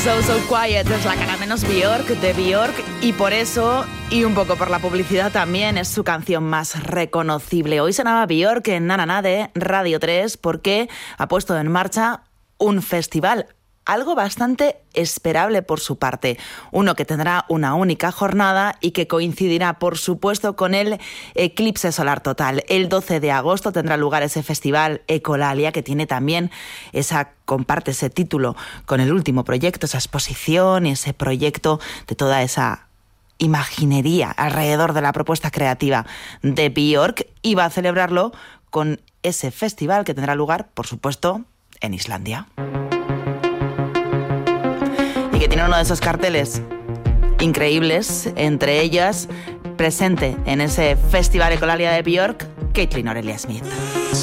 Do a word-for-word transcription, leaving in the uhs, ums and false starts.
So So Quiet es la cara menos Björk de Björk y por eso, y un poco por la publicidad también, es su canción más reconocible. Hoy sonaba Björk en Na Na Na de Radio tres porque ha puesto en marcha un festival, algo bastante esperable por su parte. Uno que tendrá una única jornada y que coincidirá, por supuesto, con el eclipse solar total. El doce de agosto tendrá lugar ese festival Ecolalia, que tiene también esa, comparte ese título con el último proyecto, esa exposición y ese proyecto de toda esa imaginería alrededor de la propuesta creativa de Björk, y va a celebrarlo con ese festival que tendrá lugar, por supuesto, en Islandia. Que tiene uno de esos carteles increíbles, entre ellas presente en ese festival Ecolalia de Björk, Caitlin Aurelia Smith.